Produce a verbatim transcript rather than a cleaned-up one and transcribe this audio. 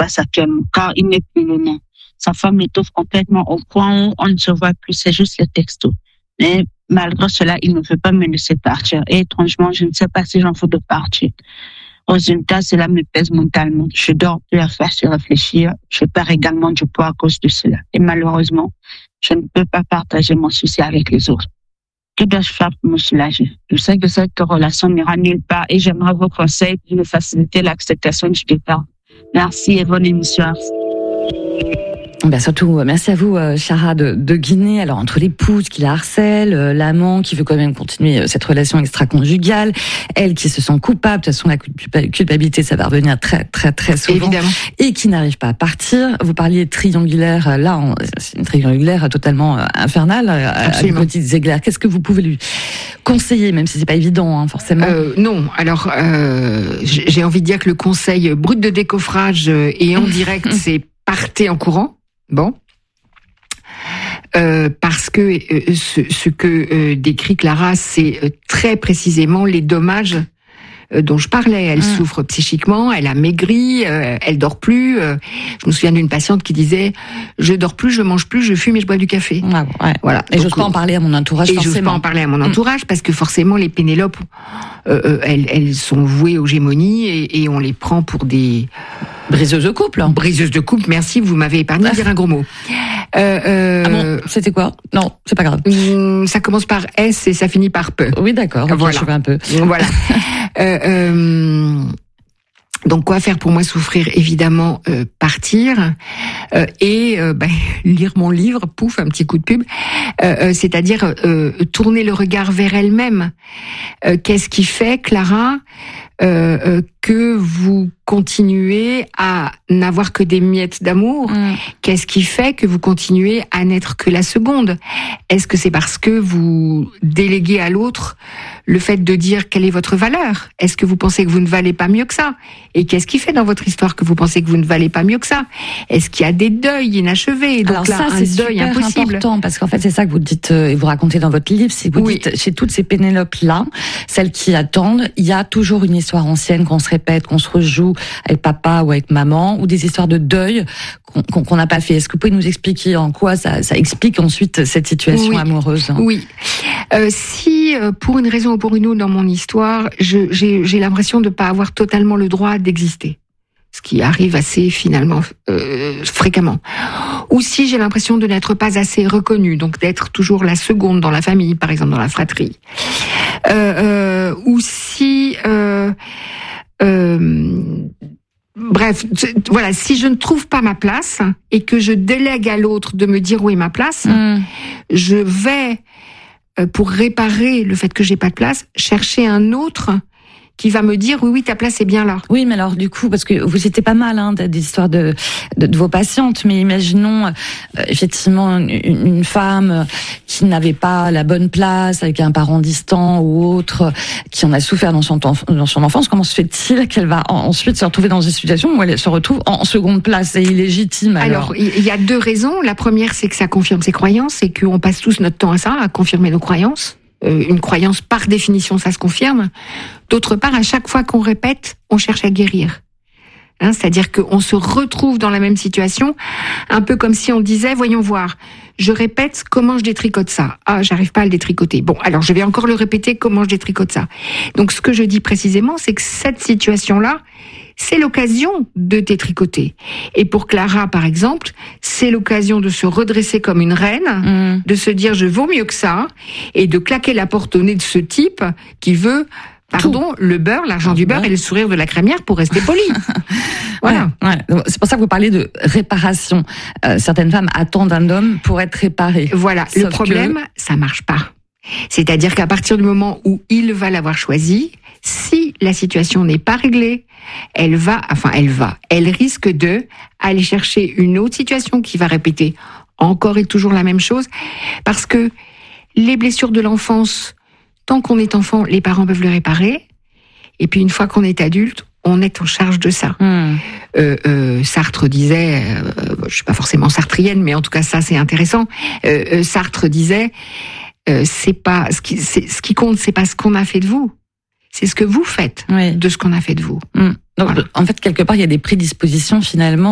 passe actuellement, car il n'est plus le nom. Sa femme l'étouffe complètement au point où on ne se voit plus, c'est juste les textos. Mais malgré cela, il ne veut pas me laisser partir. Et étrangement, je ne sais pas si j'en fous de partir. Au résultat, cela me pèse mentalement. Je dors plus à faire se réfléchir. Je perds également du poids à cause de cela. Et malheureusement, je ne peux pas partager mon souci avec les autres. Que dois-je faire pour me soulager? Je sais que cette relation n'ira nulle part et j'aimerais vos conseils pour me faciliter l'acceptation du départ. Merci et bonne émission. Ben surtout, merci à vous, Chara de, de Guinée. Alors, entre l'épouse qui la harcèle, l'amant qui veut quand même continuer cette relation extra-conjugale, elle qui se sent coupable, de toute façon, la culpabilité, ça va revenir très, très, très souvent. Évidemment. Et qui n'arrive pas à partir. Vous parliez triangulaire, là, on, c'est une triangulaire totalement infernale. Absolument. À Petite Ziegler. Qu'est-ce que vous pouvez lui conseiller, même si c'est pas évident, hein, forcément? Euh, non. Alors, euh, j'ai envie de dire que le conseil brut de décoffrage et en direct, c'est partez en courant. Bon, euh, parce que euh, ce, ce que euh, décrit Clara, c'est euh, très précisément les dommages euh, dont je parlais. Elle mmh. souffre psychiquement, elle a maigri, euh, elle dort plus. Euh, je me souviens d'une patiente qui disait « Je dors plus, je mange plus, je fume et je bois du café. Ah, » ouais. Voilà. Et j'ose pas en parler à mon entourage, et forcément. Et j'ose pas en parler à mon entourage, mmh. parce que forcément, les Pénélopes, euh, euh, elles, elles sont vouées aux gémonies et, et on les prend pour des... Briseuse de couple. Briseuse de couple, merci, vous m'avez épargné de dire un gros mot. Euh, euh, ah bon, c'était quoi? Non, c'est pas grave. Ça commence par S et ça finit par P. Oui, d'accord, okay, voilà. Je vais un peu. Voilà. euh, euh, donc, quoi faire pour moi souffrir? Évidemment, euh, partir euh, et euh, bah, lire mon livre, pouf, un petit coup de pub. Euh, euh, c'est-à-dire euh, tourner le regard vers elle-même. Euh, qu'est-ce qui fait, Clara, euh, euh, que vous continuez à n'avoir que des miettes d'amour? mmh. Qu'est-ce qui fait que vous continuez à n'être que la seconde? Est-ce que c'est parce que vous déléguez à l'autre le fait de dire quelle est votre valeur? Est-ce que vous pensez que vous ne valez pas mieux que ça? Et qu'est-ce qui fait dans votre histoire que vous pensez que vous ne valez pas mieux que ça? Est-ce qu'il y a des deuils inachevés? Donc alors là, ça, un c'est deuil super impossible. Important, parce qu'en fait, c'est ça que vous dites et vous racontez dans votre livre, c'est que vous oui. dites, chez toutes ces Pénélopes-là, celles qui attendent, il y a toujours une histoire ancienne qu'on se répète, qu'on se rejoue avec papa ou avec maman, ou des histoires de deuil qu'on qu'on n'a pas fait. Est-ce que vous pouvez nous expliquer en quoi ça, ça explique ensuite cette situation oui. amoureuse? Oui. Euh, si, euh, pour une raison ou pour une autre dans mon histoire, je, j'ai, j'ai l'impression de ne pas avoir totalement le droit d'exister, ce qui arrive assez finalement euh, fréquemment. Ou si j'ai l'impression de n'être pas assez reconnue, donc d'être toujours la seconde dans la famille, par exemple dans la fratrie. Euh, euh, ou si... Euh, euh, Bref, voilà, si je ne trouve pas ma place et que je délègue à l'autre de me dire où est ma place, mmh. je vais, pour réparer le fait que j'ai pas de place, chercher un autre qui va me dire oui, oui, ta place est bien là. Oui, mais alors du coup, parce que vous étiez pas mal hein, des histoires de, de, de vos patientes, mais imaginons euh, effectivement une, une femme qui n'avait pas la bonne place, avec un parent distant ou autre, qui en a souffert dans son, dans son enfance. Comment se fait-il qu'elle va ensuite se retrouver dans une situation où elle se retrouve en seconde place? C'est illégitime. Alors, alors il y a deux raisons. La première, c'est que ça confirme ses croyances et qu'on passe tous notre temps à ça, à confirmer nos croyances. Euh, une croyance, par définition, ça se confirme. D'autre part, à chaque fois qu'on répète, on cherche à guérir. Hein, c'est-à-dire qu'on se retrouve dans la même situation, un peu comme si on disait, voyons voir, je répète comment je détricote ça. Ah, j'arrive pas à le détricoter. Bon, alors je vais encore le répéter comment je détricote ça. Donc ce que je dis précisément, c'est que cette situation-là, c'est l'occasion de détricoter. Et pour Clara, par exemple, c'est l'occasion de se redresser comme une reine, mmh. de se dire je vaux mieux que ça, et de claquer la porte au nez de ce type qui veut, pardon, tout. Le beurre, l'argent ah, du beurre ouais. et le sourire de la crémière pour rester poli. Voilà. Ouais, ouais. C'est pour ça que vous parlez de réparation. Euh, certaines femmes attendent un homme pour être réparées. Voilà. Sauf le problème, que... ça marche pas. C'est-à-dire qu'à partir du moment où il va l'avoir choisi, si la situation n'est pas réglée, elle va, enfin elle va, elle risque de aller chercher une autre situation qui va répéter encore et toujours la même chose, parce que les blessures de l'enfance, tant qu'on est enfant, les parents peuvent le réparer, et puis une fois qu'on est adulte, on est en charge de ça. Mmh. Euh, euh, Sartre disait, euh, je suis pas forcément sartrienne, mais en tout cas ça c'est intéressant. Euh, euh, Sartre disait, euh, c'est pas ce qui, c'est, ce qui compte, c'est pas ce qu'on a fait de vous. C'est ce que vous faites oui. de ce qu'on a fait de vous. Mmh. Donc, voilà. En fait, quelque part, il y a des prédispositions finalement